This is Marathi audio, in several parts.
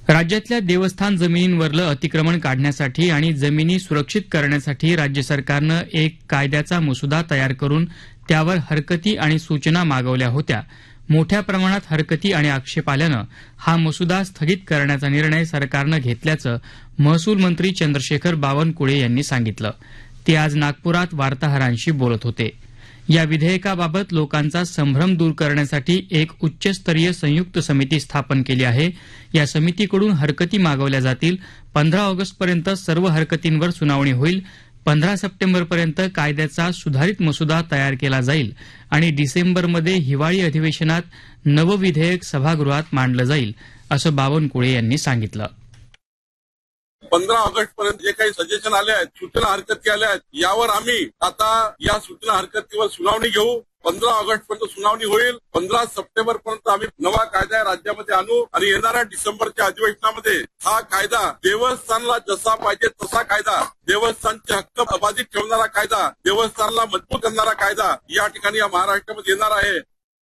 राज्यातल्या देवस्थान जमिनींवरलं अतिक्रमण काढण्यासाठी आणि जमिनी सुरक्षित करण्यासाठी राज्य सरकारनं एक कायद्याचा मसुदा तयार करून त्यावर हरकती आणि सूचना मागवल्या होत्या. मोठ्या प्रमाणात हरकती आणि आक्षेप आल्यानं हा मसुदा स्थगित करण्याचा निर्णय सरकारनं घेतल्याचं महसूल मंत्री चंद्रशेखर बावनकुळे यांनी सांगितलं. ते आज नागपुरात वार्ताहरांशी बोलत होते. या विधेयकाबाबत लोकांचा संभ्रम दूर करण्यासाठी एक उच्चस्तरीय संयुक्त समिती स्थापन केली आहे. या समितीकडून हरकती मागवल्या जातील. 15 ऑगस्टपर्यंत सर्व हरकतींवर सुनावणी होईल. 15 सप्टेंबरपर्यंत कायद्याचा सुधारित मसुदा तयार केला जाईल आणि डिसेंबरमध्ये हिवाळी अधिवेशनात नवं विधेयक सभागृहात मांडलं जाईल, असं बावनकुळे यांनी सांगितलं. 15 ऑगस्ट पर्यंत जे काही सजेशन आले आहेत, सूचना हरकती आल्या आहेत, यावर आम्ही आता या सूचना हरकतीवर सुनावणी घेऊ. 15 ऑगस्ट पर्यंत सुनावणी होईल. 15 सप्टेंबर पर्यंत आम्ही नवा कायदा राज्यामध्ये आणू आणि येणाऱ्या डिसेंबरच्या अधिवेशनामध्ये हा कायदा देवस्थानला जसा पाहिजे तसा कायदा, देवस्थानचे हक्क अबाधित ठेवणारा कायदा, देवस्थानला मजबूत करणारा कायदा या ठिकाणी या महाराष्ट्रामध्ये येणार आहे.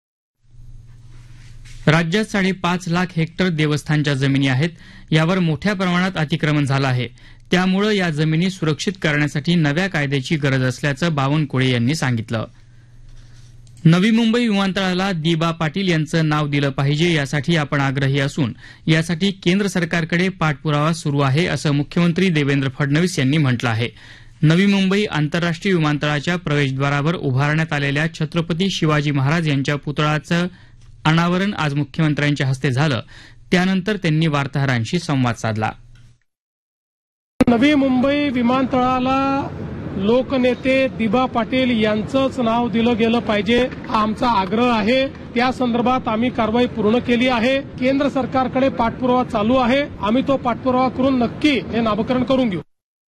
राज्यात 5.5 लाख हेक्टर देवस्थानच्या जमिनी आहेत. यावर मोठ्या प्रमाणात अतिक्रमण झालं आहे. त्यामुळे या जमिनी सुरक्षित करण्यासाठी नव्या कायद्याची गरज असल्याचं बावनकुळे यांनी सांगितलं. नवी मुंबई विमानतळाला दिबा पाटील यांचं नाव दिलं पाहिजे, यासाठी आपण आग्रही असून यासाठी केंद्र सरकारकडे पाठपुरावा सुरू आहे, असं मुख्यमंत्री देवेंद्र फडणवीस यांनी म्हटलं आहे. नवी मुंबई आंतरराष्ट्रीय विमानतळाच्या प्रवेशद्वारावर उभारण्यात आलेल्या छत्रपती शिवाजी महाराज यांच्या पुतळ्याचं अनावरण आज मुख्यमंत्र्यांच्या हस्ते झालं. त्यानंतर त्यांनी वार्ताहरांशी संवाद साधला. नवी मुंबई विमानतळाला लोकनेते दिबा पाटील यांचंच नाव दिलं गेलं पाहिजे, हा आमचा आग्रह आहे. त्या संदर्भात आम्ही कारवाई पूर्ण केली आहे. केंद्र सरकारकडे पाठपुरावा चालू आहे. आम्ही तो पाठपुरावा करून नक्की हे नामकरण करून घेऊ.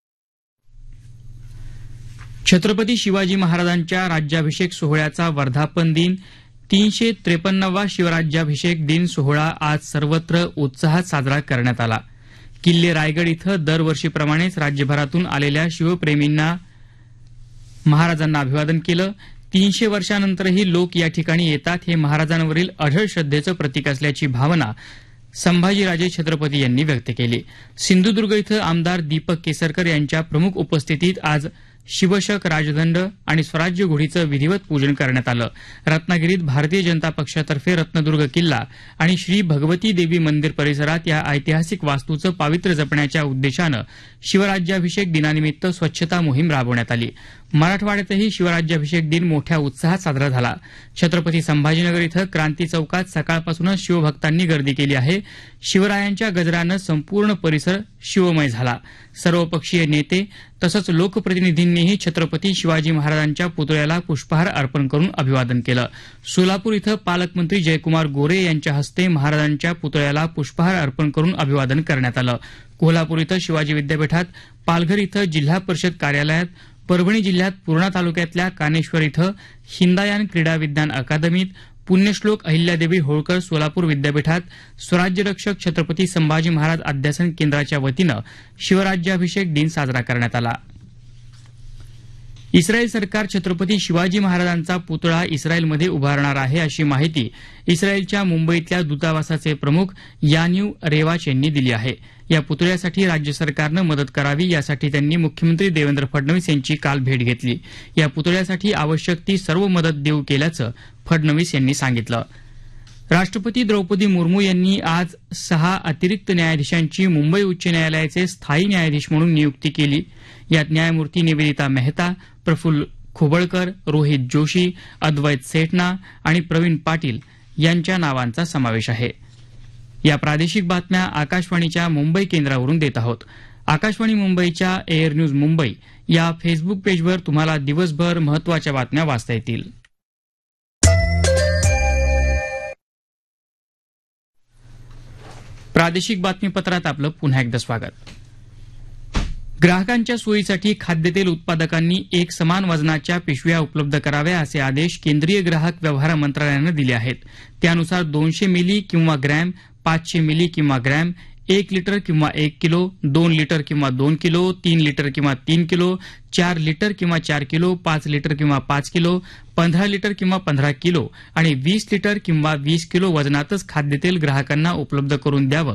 छत्रपती शिवाजी महाराजांच्या राज्याभिषेक सोहळ्याचा वर्धापन दिन 353वा शिवराज्याभिषेक दिन सोहळा आज सर्वत्र उत्साहात साजरा करण्यात आला. किल्ले रायगड इथं दरवर्षीप्रमाणेच राज्यभरातून आलेल्या शिवप्रेमींना महाराजांना अभिवादन केलं. 300 वर्षांनंतरही लोक या ठिकाणी येतात, हे महाराजांवरील अढळ श्रद्धेचं प्रतीक असल्याची भावना संभाजीराजे छत्रपती यांनी व्यक्त केली. सिंधुदुर्ग इथं आमदार दीपक केसरकर यांच्या प्रमुख उपस्थितीत आज शिवशक, राजदंड आणि स्वराज्य घोडीचं विधिवत पूजन करण्यात आलं. रत्नागिरीत भारतीय जनता पक्षातर्फे रत्नदुर्ग किल्ला आणि श्री भगवती देवी मंदिर परिसरात या ऐतिहासिक वास्तूचं पावित्र्य जपण्याच्या उद्देशानं शिवराज्याभिषेक दिनानिमित्त स्वच्छता मोहीम राबवण्यात आली. मराठवाड्यातही शिवराज्याभिषेक दिन मोठ्या उत्साहात साजरा झाला. छत्रपती संभाजीनगर इथं क्रांती चौकात सकाळपासूनच शिवभक्तांनी गर्दी केली आहे. शिवरायांच्या गजरानं संपूर्ण परिसर शिवमय झाला. सर्वपक्षीय नेते तसंच लोकप्रतिनिधींनीही छत्रपती शिवाजी महाराजांच्या पुतळ्याला पुष्पहार अर्पण करून अभिवादन केलं. सोलापूर इथं पालकमंत्री जयकुमार गोरे यांच्या हस्ते महाराजांच्या पुतळ्याला पुष्पहार अर्पण करून अभिवादन करण्यात आलं. कोल्हापूर इथं शिवाजी विद्यापीठात, पालघर इथं जिल्हा परिषद कार्यालयात, परभणी जिल्ह्यात पूर्णा तालुक्यातल्या कानेश्वर इथं हिंदायन क्रीडा विज्ञान अकादमीत, पुण्यश्लोक अहिल्यादेवी होळकर सोलापूर विद्यापीठात, स्वराज्यरक्षक छत्रपती संभाजी महाराज अध्यासन केंद्राच्या वतीनं शिवराज्याभिषेक दिन साजरा करण्यात आला. इस्रायल सरकार छत्रपती शिवाजी महाराजांचा पुतळा इस्रायलमध्ये उभारणार आहे, अशी माहिती इस्रायलच्या मुंबईतल्या दूतावासाचे प्रमुख यानिव रेवाच यांनी दिली आहे. या पुतळ्यासाठी राज्य सरकारनं मदत करावी, यासाठी त्यांनी मुख्यमंत्री देवेंद्र फडणवीस यांची काल भेट घेतली. या पुतळ्यासाठी आवश्यक ती सर्व मदत देऊ केल्याचं फडणवीस यांनी सांगितलं. राष्ट्रपती द्रौपदी मुर्मू यांनी आज 6 अतिरिक्त न्यायाधीशांची मुंबई उच्च न्यायालयाचे स्थायी न्यायाधीश म्हणून नियुक्ती केली. यात न्यायमूर्ती निवेदिता मेहता, प्रफुल्ल खोबळकर, रोहित जोशी, अद्वैत सेठना आणि प्रवीण पाटील यांच्या नावांचा समावेश आहे. या प्रादेशिक बातम्या आकाशवाणीच्या मुंबई केंद्रावरून देत आहोत. आकाशवाणी मुंबईच्या एअर न्यूज मुंबई या फेसबुक पेजवर तुम्हाला दिवसभर महत्वाच्या बातम्या वाचता येतील. प्रादेशिक बातमीपत्रात आपलं पुन्हा एकदा स्वागत. ग्राहकांच्या सोयीसाठी खाद्यतेल उत्पादकांनी एक समान वजनाच्या पिशव्या उपलब्ध कराव्या, असे आदेश केंद्रीय ग्राहक व्यवहार मंत्रालयानं दिले आहेत. त्यानुसार 200 मिली किंवा ग्रॅम, 500 मिली किंवा ग्रॅम, 1 लिटर किंवा 1 किलो, 2 लिटर किंवा 2 किलो, 3 लिटर किंवा 3 किलो, 4 लिटर किंवा 4 किलो, 5 लिटर किंवा 5 किलो, 15 लिटर किंवा 15 किलो आणि 20 लिटर किंवा 20 किलो वजनातच खाद्यतेल ग्राहकांना उपलब्ध करून द्यावं,